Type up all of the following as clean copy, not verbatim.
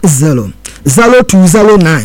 0209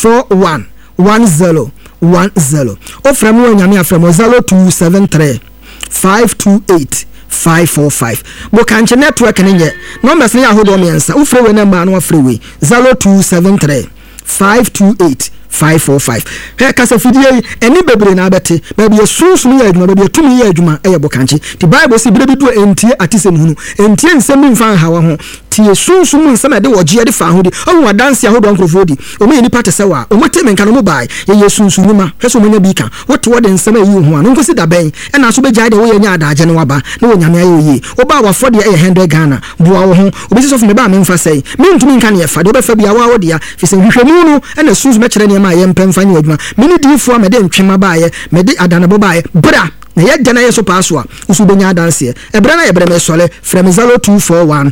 4110 o frɛ mu nyame afrɛ mu 0273 528 545 bokanche network ne nye numbers ne ahodo miensa wo frɛ we na ma no frɛ we 0273 528 545 he kasa fidie eni bebre na abete ba bi sunsun ya adwuma ba bi tumi ya adwuma e bokanche the bible say bire bi do entie atisem hunu entie nsem mfa hawa ho tie sunsun nsem de wogie de fa ho di o wa dance ahodo nkrofo di o me nipa tese wa o mote menka no mobile ye sunsun numa heso monya bi ka wote wo de nsem ayi ho an nkosi da ben e na so be gyaade wo ye nya adaje ne waba na wo nyame ayi oyi o ba wa fode e 100 Ghana boa wo ho obi so me ba me mfa sei me ntumi nka ne ye fa de obefa bia wa wo de ya fi se hwehwemu no e na sunsun me kire ne ma ye mpemfa ne adwuma mini difo me de ntwema baaye me de adanabo baaye bra na ye gana ye so paaswa usu benya adanse ebra na ye bre me sole from 0241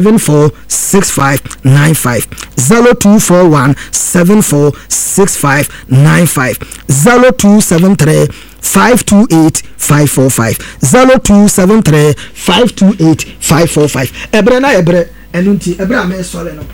746595 0241 746595 0273 528 545 0273 528 545 ebra na ye bre enunti ebra me sole no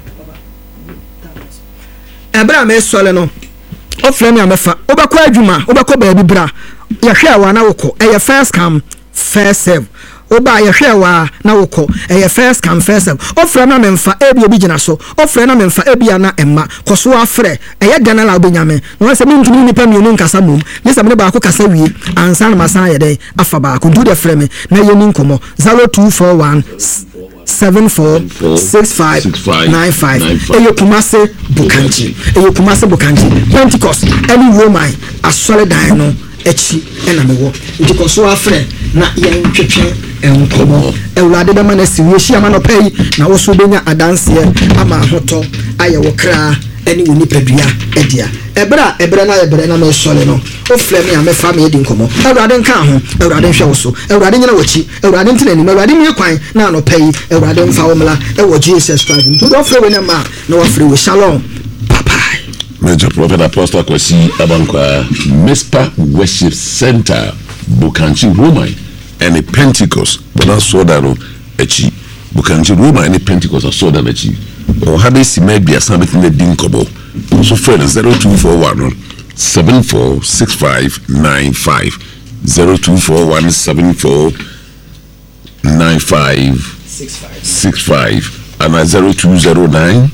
ebra me sole no o frame ya mefa obakọ adwuma obakọ baabi bra ya hwe awa na wokọ eye first come first serve oba ya hwe awa na wokọ eye first come first serve o frame na memfa ebi obi gina so o frame na memfa ebi ana emma koso afre eye gana la obenyame no se mi ntumi nipa mi onu nkasa mum ni se me ba ko kasa wie ansa na masan ye den afa ba ko do de frame na ye ni nkomo 0241 746595 eyo kumase bukanchi Pentecost any woman asole dan no echi ena mewo nti koso afre na ye ntwetwe enkomo ewlade be mana siwe hia ma no pay na wo so benya adanse ama hoto aye wo kra eni woni padua edia ebra na me sole no o flame ya me fa me di nkomo ewrade nka ho ewrade hwe wo so ewrade nyina wachi ewrade ntena ni ewrade mi kwan na no pay ewrade mfa wo mla ewo Jesus Christ nto do frɛ we na ma na wo frɛ we shalom papa Major Prophet Apostle Kwesi Abankwa Mespa Worship Center Bukanchi Roma and Pentecost bona soda no echi Bukanchi Roma and Pentecost soda na echi o hade sima bia sabet na din kobo so phone 0241 746595 0241 749565 and 0209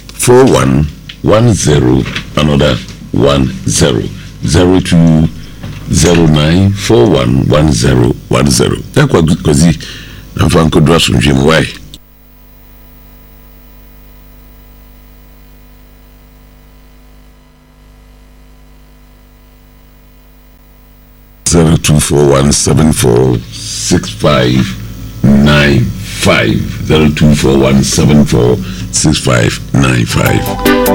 4110 another 10 0209 411010 takwa kozi amfanko draso njim why 0241746595 0241746595